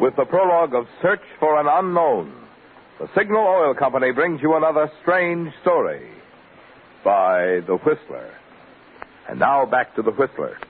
with the prologue of Search for an Unknown, the Signal Oil Company brings you another strange story by The Whistler. And now back to The Whistler.